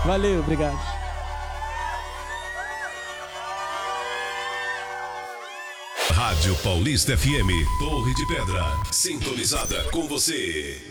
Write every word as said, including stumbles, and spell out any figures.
Valeu, obrigado. Rádio Paulista F M, Torre de Pedra, sintonizada com você.